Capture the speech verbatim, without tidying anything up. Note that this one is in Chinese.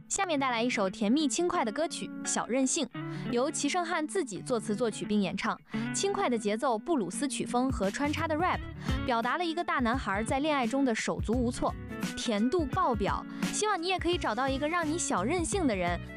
下面带来一首甜蜜轻快的歌曲《小任性》，由齐胜汉自己作词作曲并演唱。轻快的节奏、布鲁斯曲风和穿插的 rap， 表达了一个大男孩在恋爱中的手足无措，甜度爆表。希望你也可以找到一个让你小任性的人，